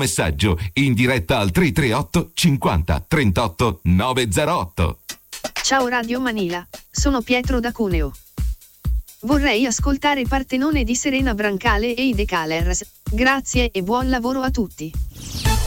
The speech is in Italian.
messaggio in diretta al 338 50 38 908. Ciao Radio Manila, sono Pietro da Cuneo. Vorrei ascoltare Partenone di Serena Brancale e i The Callers. Grazie e buon lavoro a tutti.